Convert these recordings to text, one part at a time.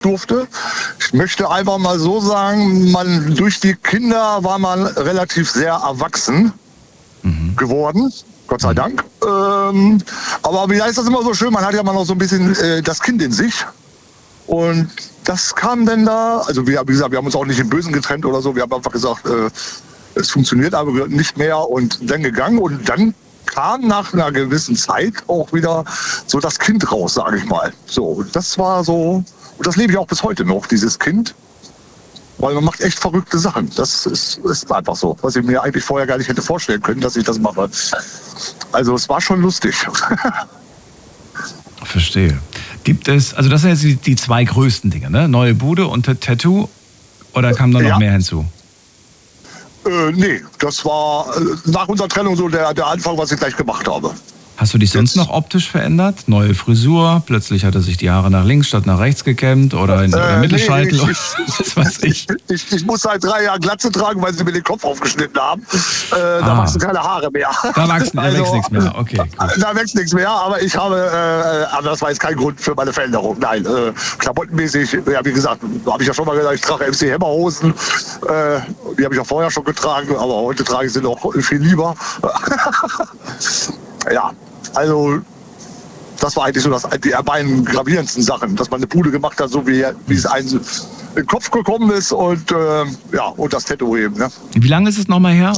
durfte. Ich möchte einfach mal so sagen, durch die Kinder war man relativ sehr erwachsen geworden. Gott sei Dank. Aber wie heißt das immer so schön? Man hat ja mal noch so ein bisschen das Kind in sich. Und das kam dann da, also wie gesagt, wir haben uns auch nicht im Bösen getrennt oder so. Wir haben einfach gesagt, es funktioniert aber nicht mehr und dann gegangen. Und dann kam nach einer gewissen Zeit auch wieder so das Kind raus, sage ich mal. So, das war so, und das lebe ich auch bis heute noch, dieses Kind. Weil man macht echt verrückte Sachen. Das ist einfach so, was ich mir eigentlich vorher gar nicht hätte vorstellen können, dass ich das mache. Also es war schon lustig. Verstehe. Gibt es, also das sind jetzt die zwei größten Dinge, ne? Neue Bude und Tattoo, oder kam da noch mehr hinzu? Nee, das war nach unserer Trennung so der Anfang, was ich gleich gemacht habe. Hast du dich sonst noch optisch verändert? Neue Frisur, plötzlich hat er sich die Haare nach links statt nach rechts gekämmt oder in der Mittelscheitel? Nee, was weiß ich. Ich muss seit 3 Jahren Glatze tragen, weil sie mir den Kopf aufgeschnitten haben. Da wachsen keine Haare mehr. Da wächst nichts mehr, okay. Gut. Da wächst nichts mehr, aber ich habe, aber das war jetzt kein Grund für meine Veränderung. Nein, klamottenmäßig, ja wie gesagt, habe ich ja schon mal gesagt, ich trage MC Hammer Hosen. Die habe ich auch vorher schon getragen, aber heute trage ich sie noch viel lieber. Ja, also das war eigentlich so die beiden gravierendsten Sachen, dass man eine Bude gemacht hat, so wie es einem in den Kopf gekommen ist und und das Tattoo eben. Ne? Wie lange ist es nochmal her?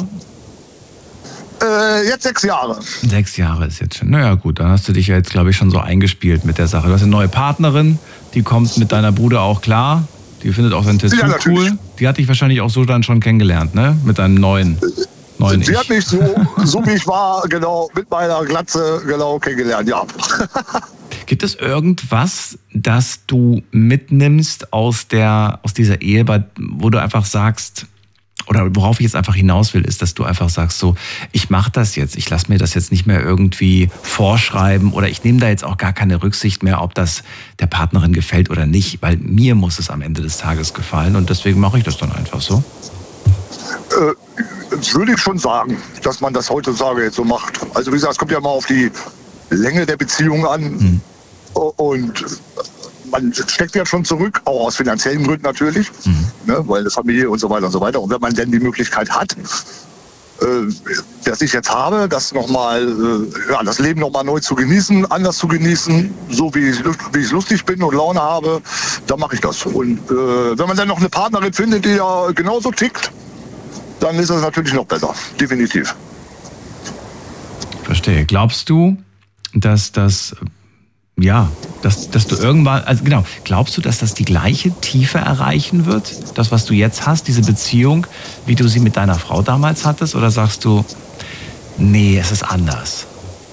Jetzt 6 Jahre. 6 Jahre ist jetzt schon. Naja gut, dann hast du dich ja jetzt, glaube ich, schon so eingespielt mit der Sache. Du hast eine neue Partnerin, die kommt mit deiner Bude auch klar. Die findet auch dein Tattoo cool. Die hat dich wahrscheinlich auch so dann schon kennengelernt, ne? Mit deinem neuen Sie hat mich so wie ich war, genau, mit meiner Glatze, genau, kennengelernt, ja. Gibt es irgendwas, das du mitnimmst aus dieser Ehe, wo du einfach sagst, oder worauf ich jetzt einfach hinaus will, ist, dass du einfach sagst, so, ich mache das jetzt, ich lasse mir das jetzt nicht mehr irgendwie vorschreiben oder ich nehme da jetzt auch gar keine Rücksicht mehr, ob das der Partnerin gefällt oder nicht, weil mir muss es am Ende des Tages gefallen und deswegen mache ich das dann einfach so? Würde ich schon sagen, dass man das heutzutage jetzt so macht. Also wie gesagt, es kommt ja mal auf die Länge der Beziehung an. Und man steckt ja schon zurück, auch aus finanziellen Gründen natürlich, ne, weil eine Familie und so weiter und so weiter. Und wenn man denn die Möglichkeit hat, dass ich jetzt habe, das Leben nochmal neu zu genießen, anders zu genießen, so wie ich lustig bin und Laune habe, dann mache ich das. Und wenn man dann noch eine Partnerin findet, die ja genauso tickt, dann ist das natürlich noch besser, definitiv. Verstehe. Glaubst du, dass dass du irgendwann, also genau, glaubst du, dass das die gleiche Tiefe erreichen wird, das, was du jetzt hast, diese Beziehung, wie du sie mit deiner Frau damals hattest, oder sagst du, nee, es ist anders?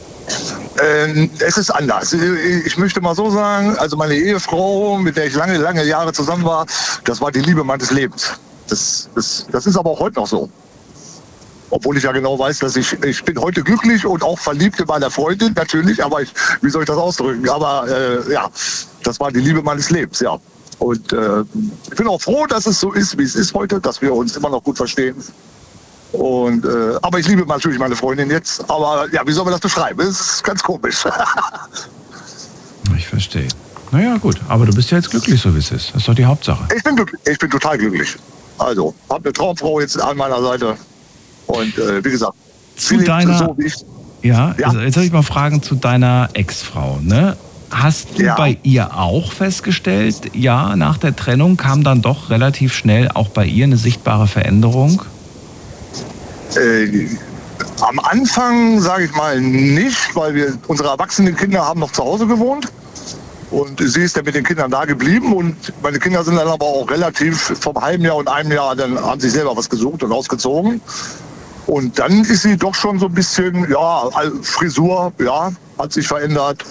Es ist anders. Ich möchte mal so sagen, also meine Ehefrau, mit der ich lange, lange Jahre zusammen war, das war die Liebe meines Lebens. Das ist aber auch heute noch so. Obwohl ich ja genau weiß, dass ich bin heute glücklich und auch verliebt in meiner Freundin, natürlich, aber wie soll ich das ausdrücken? Aber das war die Liebe meines Lebens, ja. Und ich bin auch froh, dass es so ist, wie es ist heute, dass wir uns immer noch gut verstehen. Und aber ich liebe natürlich meine Freundin jetzt. Aber ja, wie soll man das beschreiben? Es ist ganz komisch. Ich verstehe. Naja, gut. Aber du bist ja jetzt glücklich, so wie es ist. Das ist doch die Hauptsache. Ich bin glücklich. Ich bin total glücklich. Also, habe eine Traumfrau jetzt an meiner Seite. Und wie gesagt, zu deiner, so wie ich. Ja, ja. Also jetzt soll ich mal fragen zu deiner Ex-Frau, ne? Hast du bei ihr auch festgestellt, ja, nach der Trennung kam dann doch relativ schnell auch bei ihr eine sichtbare Veränderung? Am Anfang, sage ich mal, nicht, weil unsere erwachsenen Kinder haben noch zu Hause gewohnt. Und sie ist dann mit den Kindern da geblieben und meine Kinder sind dann aber auch relativ vom halben Jahr und einem Jahr, dann haben sie selber was gesucht und ausgezogen. Und dann ist sie doch schon so ein bisschen, Frisur, hat sich verändert.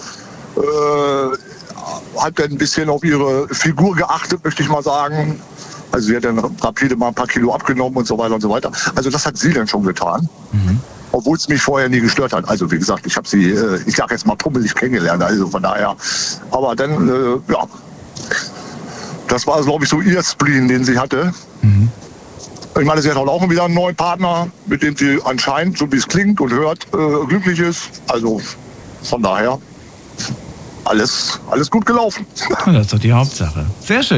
Hat dann ein bisschen auf ihre Figur geachtet, möchte ich mal sagen. Also sie hat dann rapide mal ein paar Kilo abgenommen und so weiter und so weiter. Also das hat sie dann schon getan. Obwohl es mich vorher nie gestört hat. Also wie gesagt, ich habe sie, ich sage jetzt mal pummelig kennengelernt, also von daher. Aber dann, das war, glaube ich, so ihr Spleen, den sie hatte. Ich meine, sie hat auch wieder einen neuen Partner, mit dem sie anscheinend, so wie es klingt und hört, glücklich ist. Also von daher. alles gut gelaufen. Das ist doch die Hauptsache. Sehr schön.